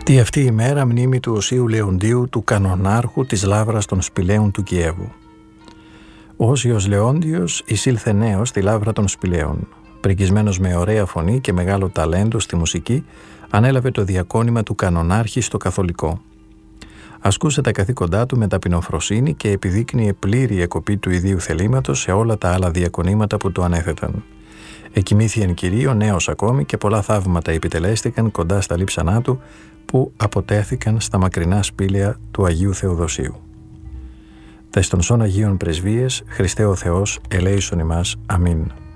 Τη αυτή η μέρα μνήμη του Οσίου Λεοντίου, του κανονάρχου της Λαύρας των Σπηλαίων του Κιέβου. Ο Όσιος Λεόντιος εισήλθε νέος στη Λαύρα των Σπηλαίων. Πρικισμένος με ωραία φωνή και μεγάλο ταλέντο στη μουσική, ανέλαβε το διακόνημα του κανονάρχη στο καθολικό. Ασκούσε τα καθήκοντά του με ταπεινοφροσύνη και επιδείκνυε πλήρη εκοπή του ιδίου θελήματος σε όλα τα άλλα διακονήματα που του ανέθεταν. Εκοιμήθη εν κυρίω νέος ακόμη και πολλά θαύματα επιτελέστηκαν κοντά στα λείψανά του που αποτέθηκαν στα μακρινά σπήλαια του Αγίου Θεοδοσίου. Τες των σών Αγίων Πρεσβείες, Χριστέ ο Θεός, ελέησον ημάς. Αμήν.